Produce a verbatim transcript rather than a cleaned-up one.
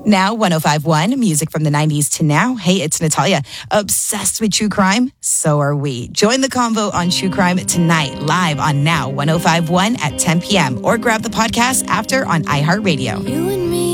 Now, one oh five point one, music from the nineties to now. Hey, it's Natalia. Obsessed with true crime? So are we. Join the convo on true crime tonight, live on Now one oh five point one at ten p.m. or grab the podcast after on iHeartRadio. You and me.